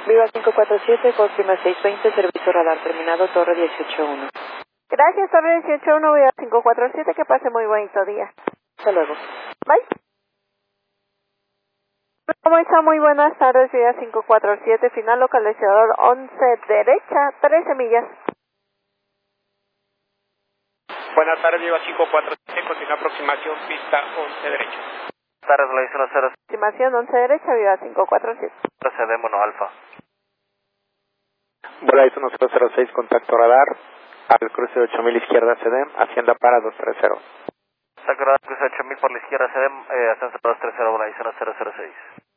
Viva 547, confirma 620, servicio radar terminado, Torre 181. Gracias, Torre 181, Viva 547, que pase muy bonito día. Hasta luego. Bye. ¿Cómo está? Muy buenas tardes, Viva 547, final localizador 11 derecha, 13 millas. Buenas tardes, Viva 547, continúa aproximación, pista 11 derecha. Tardes, Blazing 0. Estimación 11 derecha, Viva 547. Procedemos, no Alfa. Blazing 006, contacto radar, al cruce 8000 izquierda CDM, Hacienda para 230. Contacto radar, cruce 8000 por la izquierda, CDM, ascenso 230, Blazing 006.